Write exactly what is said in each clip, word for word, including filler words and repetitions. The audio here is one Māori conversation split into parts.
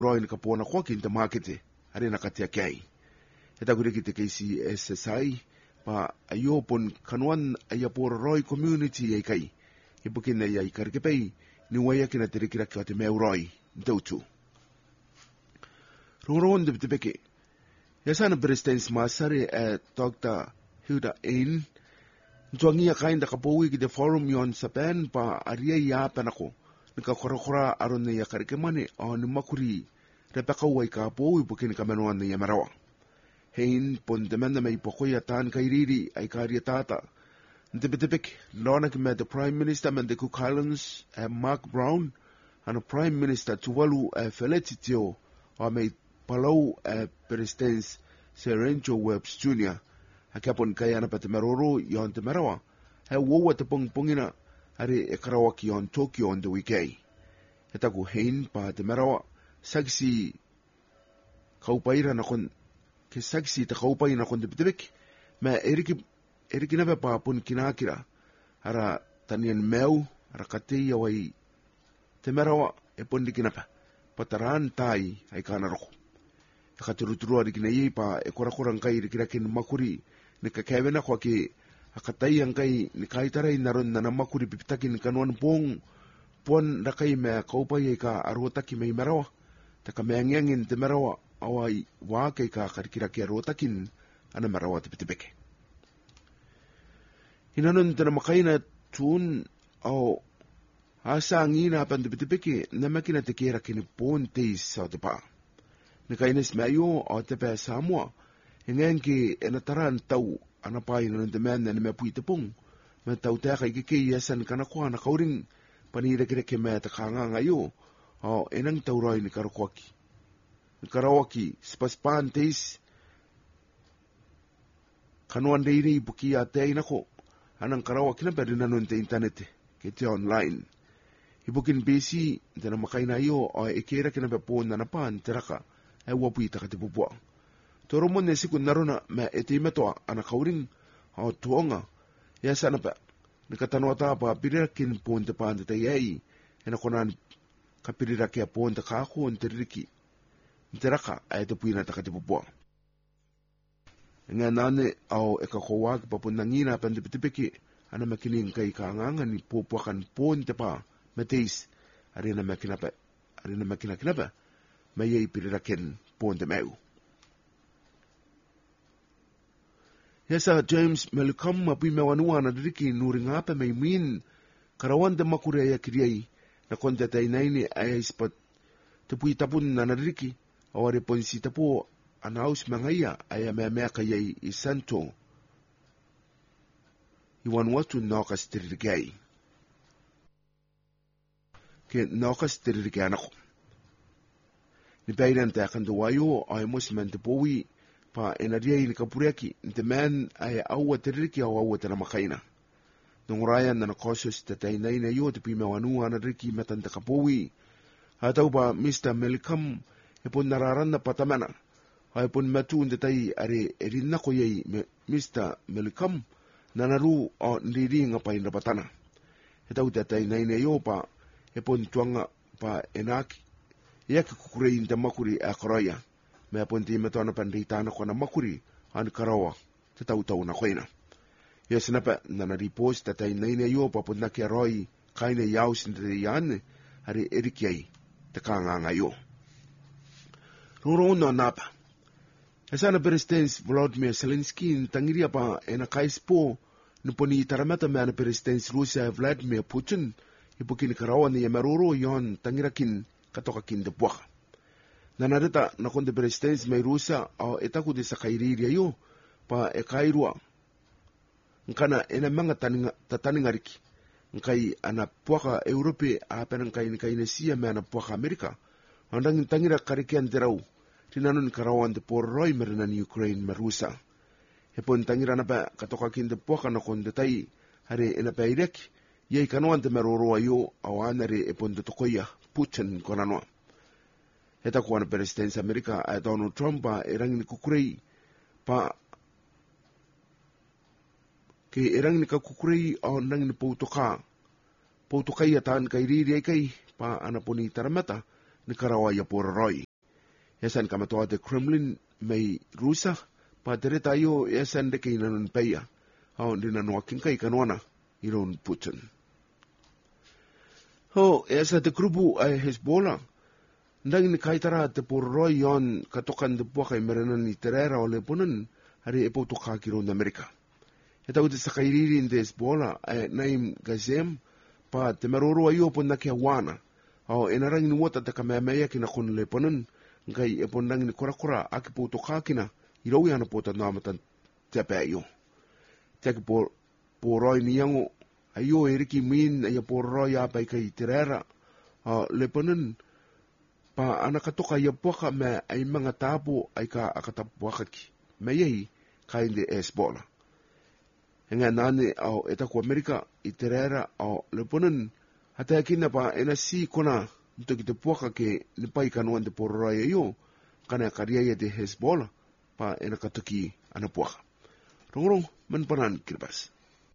roi ni kapona kwa ki ta market are na katia kai e ta gure ki te K C S S I pa ayo pon kanuan aya por roi community ai kai e pukina ia i karkepei ni waya kina te rikira ki o te meu roi tautu Roron de Tibeke. Yasana Presidents Masari at Doctor Hilda Ain. Tuangia kainda kapowi ki the forum yon sapen pa aria ya panako. Nika korakora aron ya karikemane o ni makuri repaka wai ka powi pukin kamenuan ni yamarawa. Hein pon demanda mai pokoya tan kairiri ay karia tata. Ntibitibik lona ki the Prime Minister man the Cook Islands Mark Brown and Prime Minister Tuvalu Felicitio o may Palau uh, Presidents Serencho Webs Junior Hakapon kayana pa te maroro yon te marawa. He wowa te pongpongina are e karawaki yon Tokyo on the weekay. He taku hein pa te marawa sagsi kaupaira na kon ke sagsi te kaupai na kon te pitibik ma eriki eriki nabe pa pun kinakira ara tanian meu ara katei awai te marawa e pon dikinapa pataran tai ai kana roko. E katuruturua rikina iei pa e korakorang kai rikira kin makuri ni kakawena kwa ke akatai ang kai ni kaitarai naron na namakuri pipitakin kanuan pong pon rakai mea kaupai ka arotaki may marawa taka meangyangin te marawa awai wakai ka karikira ki arotakin ana marawa te pitipeke. Hinanon te namakaina tun au asa angina pan te pitipeke na makina te kera kini pon teis sa te paa. Ni kainis mayo o te pē Samoa, e ngen ki e na taran tau anapai na nante mea ni mea pui te pung, me tau te aka i ke i asan kana koa na kauring panire kire ke mea te kānganga yo, o e nang tau roi ni karakwaki. Ni karawaki, spaspan teis, kanuan reiri puki a te inako, anang karawaki na pēri nanon te internete, ke te online. Ibukin besi, te na makaina yo, o e kera kina pe pōn na napan, te raka, e wapui taka te pupua. Toro mo ne siku narona me e te imetoa ana kauring o tuonga. Ia sana pa, ni katanoa taa pa pirira kin pōn te pānta te iei, e na konan ka pirira kia pōn te kāko on te ririki. Te raka e te puina taka te pupua. E ngā nane au e ka kowaki pa punangina pan te pitipiki, ana makining kai ka nganga ni pupuakan pōn te pā, me teis, arena makinapa, arena makina kinapa, mai ei pirira ken pōn te meu. Yasa James Melikam mapui me wanua na diriki nuri ngāpe mei min karawan te makure ia kiriai na konta te inaini ai ispat te pui tapun na nadiriki aware ponisi tapo ana aus mangaia ai mea mea kaiai i santo i wanuatu nokas tiririkai. Ke nokas tiririkai anako. Ni peiran te akanto waio ai musman te powi pa enaria i ni kapureki ni te man ai aua te riki au aua te namakaina. Nunguraya na na kosos te tainaina yo te pime wanua na riki matan te kapowi. Hatau pa Mister Melikam e pon nararana patamana. Hai pon matu te tai are erinako yei Mister Melikam na naru o nriri nga pa inrapatana. He tau te tainaina yo pa e pon tuanga pa enaki. Ia ki kukurei in te makuri a koroia, mea ponti i metoana panritana kona makuri an karawa te tautau na koina. Ia sinapa nana ripos te tai naine yo pa pon naki a roi kaine iau sindre iane are erikiai te kānganga yo. Roro no napa. E sana Presidents Volodymyr Zelensky in tangiria pa e na kaispo nuponi i taramata mea na Presidents Russia Vladimir Putin i puki ni karawa ni yamaroro yon tangirakin katoka kin de puaka. Nanareta na konde Presidents mai Rusia au etaku de sakairiria yo pa e kairua. Nkana ena manga tataningariki. Nkai ana puaka Europe a pena nkai ni kai nesia me ana puaka Amerika. Andang tangira karikian terau. Tinanon karawan de porroi merina ni Ukraine me Rusia. Hepon tangira na pa katoka kin de puaka na konde tai hare ena pa ireki. Yei kanuan te meroroa yo au anare epon de tokoia Putin konanoa. Heta kuana Presidents Amerika a Donald Trump a erangini kukurei pa ke erangini ka kukurei au nangini poutoka poutokai atan kairiri ai kai pa anaponi taramata ni karawa ya pororoi. Yasan kamatoa the Kremlin may Rusa, pa tere tayo yasan de kay nanon paya. Hao di nanuaking kay kanwana, iron Putin. Ho, yasa de grupo ay Hezbollah. Ndang ni kaitara te puro yon katokan de buwa kay merenan ni terera o leponan, hari epo tuka kiron Amerika. Ita uti sa kairirin de Hezbollah ay naim gazem, pa te maroro ayo po na kiawana. Hao, enarang inuwata te kamemeya kinakon leponan, ngay epon nang ni kura-kura aki po tuka kina, iraw yan po tanamatan tepe ayo. Teki po poroy niyango, ayo eriki min ayo poroy apay kay tirera, uh, leponan, pa anakatoka yapuaka me ay mga tabo ay ka akatapuakaki, mayay kain de Hezbollah. Nga nani au eta ko Amerika iterera au leponan hata yakina pa enasi kona untuk kita puaka ke nipai kanuan de porora yo kana karya de Hezbollah pa enakatoki ana puaka. Rongrong manpanan kirbas.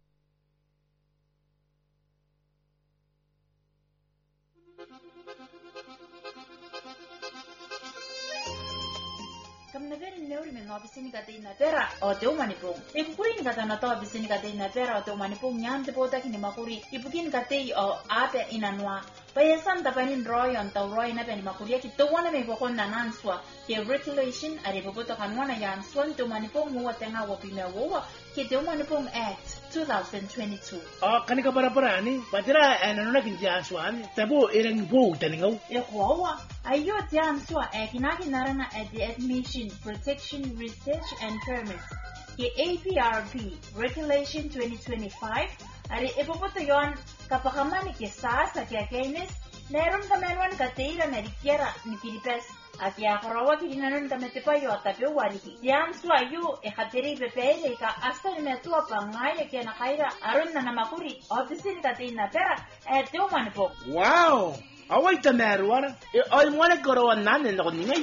Kamnaveri neuri men no bisini kate ina pera o te umani pong. E kukurin kata na toa bisini kate ina pera o te umani pong nyante pota kini makuri. Ipukin kate o ape ina noa. Paya santa panin roy on tau roy na peni makuri ki to wana me pokon na nanswa. Ke regulation are popoto kanwana yan swan te umani pong muwa tenga wapime wowa ke te umani pong act twenty twenty-two. Oh, kani ka para-para ni. Patira ano na kinja swan. Tabo ilang bo taningaw. E kuwa ayo te answa e kinaki narana at the admission protection research and permits. Ke A P R P regulation twenty twenty-five ari epopoto yon kapakamani ke sasa ke kenes neron kamenwan kateira na rikiera ni Filipes aki akarawa ki dinanon kametepa yo atape wariki yan swa yo e khateri bepele ka asta ni metua pangaya ke na kaira aron na namakuri obisini kateina pera e te umani po. Wow, away tamerwara e ay mo na garawan nanin ako ningay.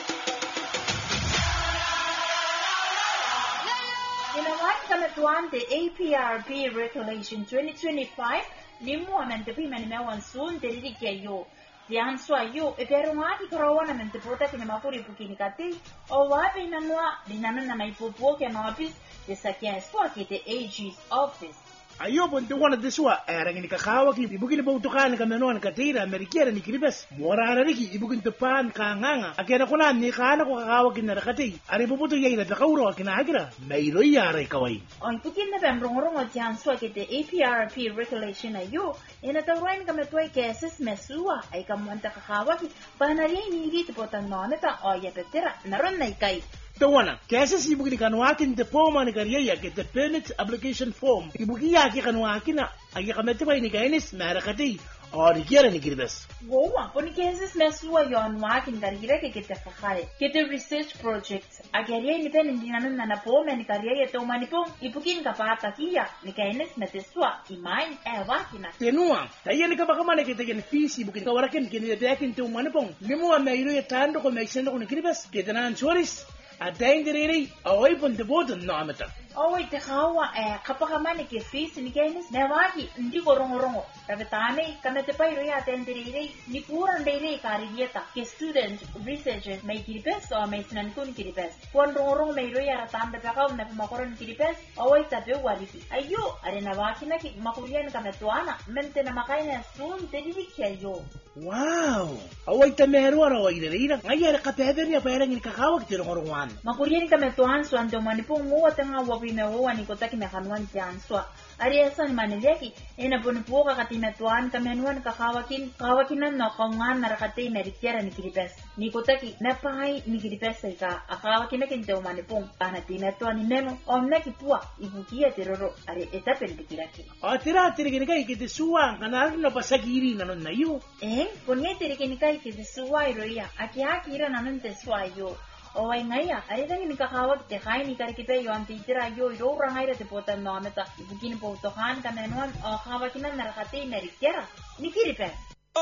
Kametuan the A P R P regulation twenty twenty-five limu amente pi mani mewan sun teriri yo dian swa yo e pero ngati karawana mente pota kine makuri pukini kati o wapi nanwa dinanan na mai pupu ke mapis de sakia swa ki the A G's office. Ayo pun tu wana deswa era ngini kakawa ki ibukin po tukan kamenoan katira amerikera ni kiribes morara riki ibukin tepan kanganga akena kuna ni kana ko kakawa kin nakati ari puputo yai na takauro akina agira mairo yare kawai on pukin na bamrongorong odian swa ki the A P R P regulation ayo ina tawrain kametoi cases mesua ay kamonta kakawa ki panari ni rit potan noneta o yapetera naron na ikai. Tawana, kesa si ibukin kanuakin te poma ni kariya ke te permit application form. Ibukin ya ki kanuakin na ay kamete pa ni kainis marakati o rikiera ni kiribes. Gowa, poni cases mesua yon wakin kariya ke te kakare. Ke te research project agariya ni pen dinanan na napoma ni kariya to manipong ibukin kapata kiya ni kainis metesua imain e wakina. Tenua, tayo ni kabakamane ke te gen fees ibukin kawarakin kini te akin te manipong. Limu amairo ya tando ko meksendo ko ni kiribes. Ke te nan choris. Atayin diri away pun te bodo namata. Away te kawa eh kapakamani ke fees ni kainis mewaki ndi korongorongo. Tapi tane kana te pai roya atayin diri ni puran diri kariyeta ke student researchers may kiripes o may sinan kun kiripes. Kuan rongorongo may roya ratam te pakaw na pumakoron kiripes away tape waripi. Ayo are na waki na ki makurian kame tuana mente na makai na sun diri kiayo. Wow, away ta meron away diri na ngayara ka peder niya parang ni kakawag ti rongorongan. Makurian kame tuan so ando manipong muwa tanga wapi mewa ni kota ki mekanuan tian so. Ari esa ni manileki ena punipo ka katimetuan kamenuan kakawakin kawakinan no kaungan narakate merikiera ni kiripes. Ni kota ki napai ni kiripes ka akawakin kin te manipong kana timetuan ni memo omna ki pua ibukia teroro ari eta pendikiraki. O tira tira kini kai kiti suwa kanar no pasagiri nanon nayo. Eh, ponia tira kini kai kiti suwa iroia aki akira nanon te suwa yo. O ay ngaya, ari tang ni kakawag te kay ni karikipe yo ang titira yo yo rangay ra te potan no ameta ibukin po tokan kamenuan o kawakinan narakate merikera ni kiripe.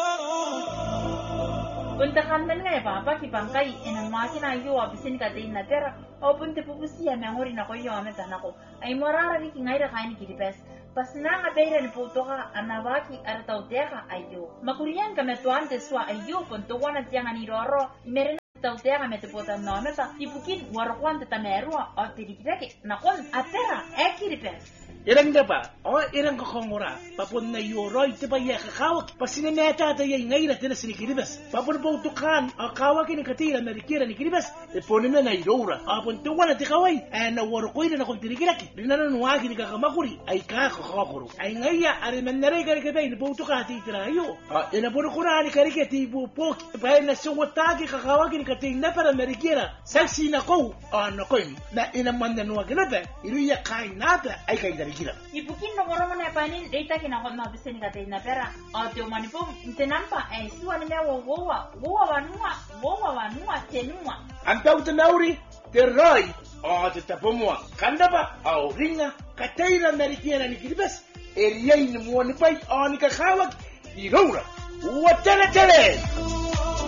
Punta kandan nga papa ki bangkay enang makina yo abisin ka din na tera o punta pupusiya mangori na ko yo ameta nako ay morara ni kingay ra kay ni kiripes. Pas na nga pera ni puto ka anawaki arataw deka ayo. Makurian kametuan te swa ayo punto wana tiang aniroro. tautea me te pota nometa ipukin warquan te tamerua o tirikireke nakon atera ekiripes Irang dapa, o irang kakongora, papun na yoroi te ba ya kakawak, pasina neta ta ya ngay na tinas ni kiribas, papun po tukan, o kawak ni katira merikira ni kiribas, e ponin na na irora, apun tuwan at ikaway, e na warukoy na nakong tirikiraki, rinanan wagi ni kakamakuri, ay kakakakuru, ay ngaya, ariman na rin karikatay, na po tukati itirayo, o inapuro ko na ni karikati bupok, bayan na suwatagi kakawak ni katay na para merikira, saksi na ko, o nakoy, na inaman na nuwag na ba, iruya kain nata, ay kay dari Ipukin no moro na panin data kina ko mabisen ka na pera audio manipo tenampa eh suwa ni mewa wowa wowa wanua wowa wanua tenua anta utanauri terroi o te tapomwa kandaba au ringa kataira merikiana ni kiribas eriyai ni muoni pai o ni kakawak irora watele tele